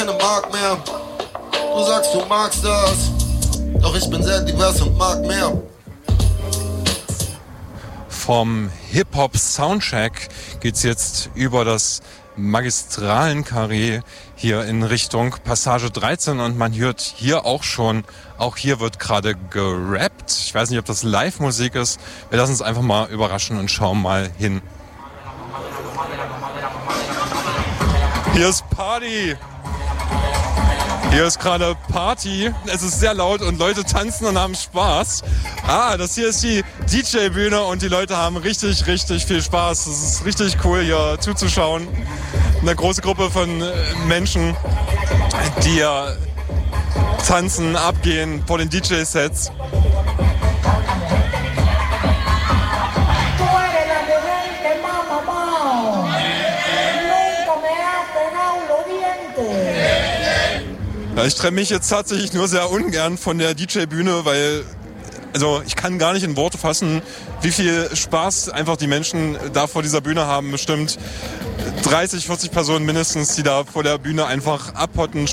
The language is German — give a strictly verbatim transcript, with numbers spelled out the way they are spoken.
keine Mark mehr. Du sagst, du magst das, doch ich bin sehr divers und mag mehr. Vom Hip-Hop-Soundcheck geht's jetzt über das Magistralen-Karree hier in Richtung Passage dreizehn und man hört hier auch schon, auch hier wird gerade gerappt. Ich weiß nicht, ob das Live-Musik ist. Wir lassen uns einfach mal überraschen und schauen mal hin. Hier ist Party. Hier ist gerade Party. Es ist sehr laut und Leute tanzen und haben Spaß. Ah, das hier ist die D J-Bühne und die Leute haben richtig, richtig viel Spaß. Es ist richtig cool, hier zuzuschauen. Eine große Gruppe von Menschen, die hier tanzen, abgehen vor den D J-Sets. Ja, ich trenne mich jetzt tatsächlich nur sehr ungern von der D J-Bühne, weil also ich kann gar nicht in Worte fassen, wie viel Spaß einfach die Menschen da vor dieser Bühne haben. Bestimmt dreißig, vierzig Personen mindestens, die da vor der Bühne einfach abhotten,